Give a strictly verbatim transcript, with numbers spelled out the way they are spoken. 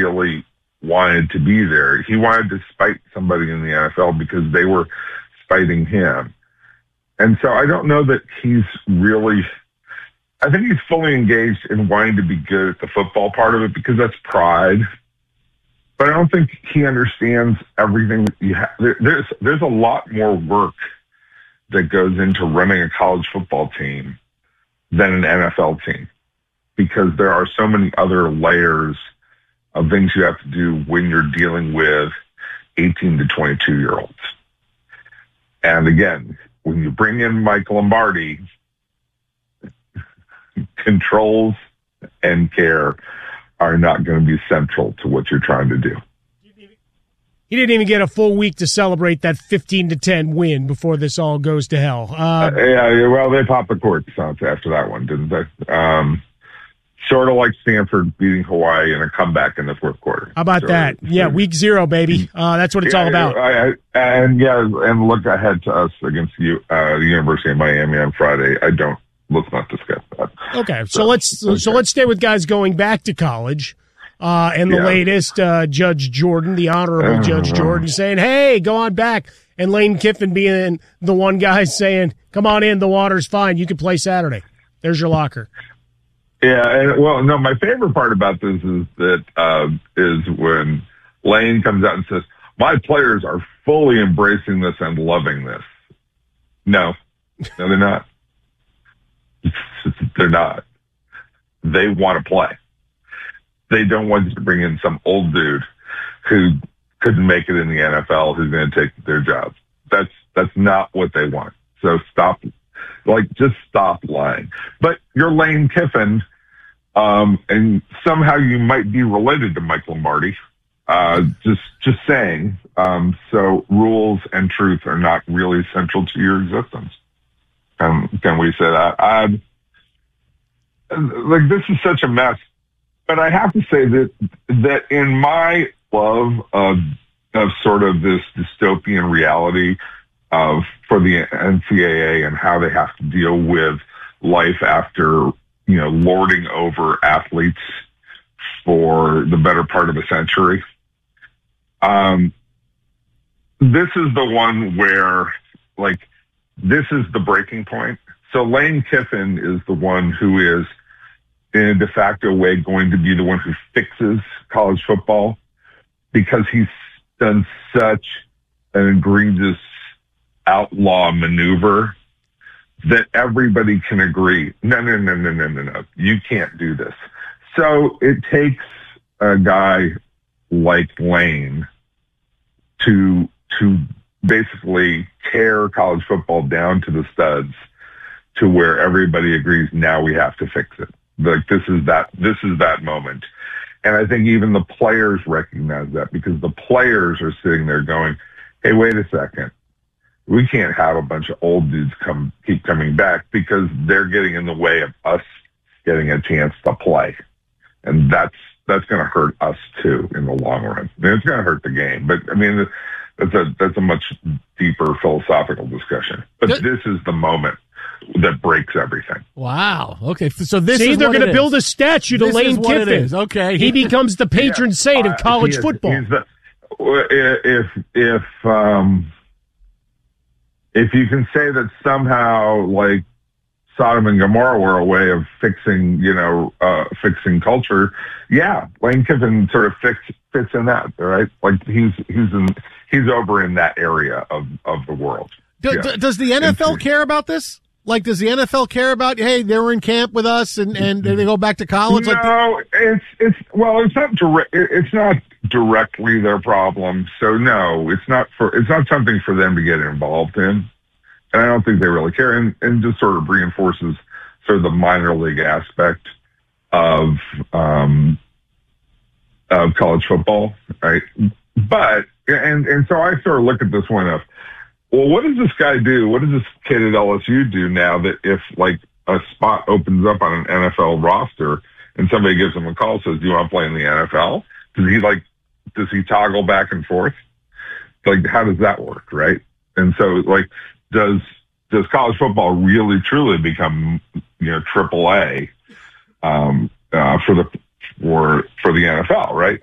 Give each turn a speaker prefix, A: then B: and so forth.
A: really wanted to be there. He wanted to spite somebody in the N F L because they were spiting him. And so I don't know that he's really, I think he's fully engaged in wanting to be good at the football part of it because that's pride. But I don't think he understands everything that you have. There, there's, there's a lot more work that goes into running a college football team than an N F L team because there are so many other layers of things you have to do when you're dealing with eighteen to twenty-two year olds. And again, when you bring in Mike Lombardi, controls and care are not going to be central to what you're trying to do.
B: He didn't even get a full week to celebrate that fifteen to ten win before this all goes to hell. Uh,
A: uh, yeah, well, they popped the cork after that one, didn't they? Um, sort of like Stanford beating Hawaii in a comeback in the fourth quarter.
B: How about
A: so,
B: that?
A: So,
B: yeah, week zero, baby. Uh, that's what it's
A: yeah,
B: all about.
A: I, I, and yeah, and look ahead to us against you, uh, the University of Miami on Friday. I don't. Let's not discuss that.
B: Okay, so, so let's okay. so let's stay with guys going back to college. Uh, and the yeah. latest, uh, Judge Jordan, the Honorable uh, Judge Jordan, saying, "Hey, go on back," and Lane Kiffin being the one guy saying, "Come on in, the water's fine. You can play Saturday. There's your locker."
A: Yeah, and, well, no, my favorite part about this is that uh, is when Lane comes out and says, "My players are fully embracing this and loving this." No, no, they're not. They're not. They want to play. They don't want you to bring in some old dude who couldn't make it in the N F L who's going to take their job. That's that's not what they want. So stop, like, just stop lying. But you're Lane Kiffin, um, and somehow you might be related to Mike Lombardi. Uh, just just saying. Um, so rules and truth are not really central to your existence. Um, can we say that? I, like, this is such a mess. But I have to say that that in my love of of sort of this dystopian reality of for the N C double A and how they have to deal with life after, you know, lording over athletes for the better part of a century. Um, this is the one where, like, this is the breaking point. So Lane Kiffin is the one who is, in a de facto way, going to be the one who fixes college football because he's done such an egregious outlaw maneuver that everybody can agree, no, no, no, no, no, no, no, you can't do this. So it takes a guy like Lane to to basically tear college football down to the studs to where everybody agrees now we have to fix it. Like, this is that, this is that moment. And I think even the players recognize that because the players are sitting there going, hey, wait a second. We can't have a bunch of old dudes come, keep coming back because they're getting in the way of us getting a chance to play. And that's, that's going to hurt us too in the long run. I mean, it's going to hurt the game, but I mean, that's a, that's a much deeper philosophical discussion, but this is the moment that breaks everything.
C: Wow. Okay. So this
B: See,
C: is
B: they're
C: going
B: to build a statue to
C: this
B: Lane Kiffin.
C: Okay.
B: He becomes the patron yeah, saint of college
A: uh, he is,
B: football.
A: He's the, if, if, um, if you can say that somehow, like, Sodom and Gomorrah were a way of fixing, you know, uh, fixing culture, yeah, Lane Kiffin sort of fits, fits in that, right? Like, he's, he's in, he's over in that area of, of the world.
C: Do,
A: yeah.
C: d- does the N F L care about this? Like, does the N F L care about, hey, they were in camp with us and, and they go back to college?
A: No,
C: like the-
A: it's, it's, well, it's not direct, it's not directly their problem. So no, it's not for, it's not something for them to get involved in. And I don't think they really care. And, and just sort of reinforces sort of the minor league aspect of, um, of college football, right? But, and, and so I sort of look at this one of, well, what does this guy do? What does this kid at L S U do now that if, like, a spot opens up on an N F L roster and somebody gives him a call, says, do you want to play in the N F L? Does he, like, does he toggle back and forth? Like, how does that work, right? And so, like, does does college football really, truly become, you know, triple A um, uh, for the for for the N F L, right?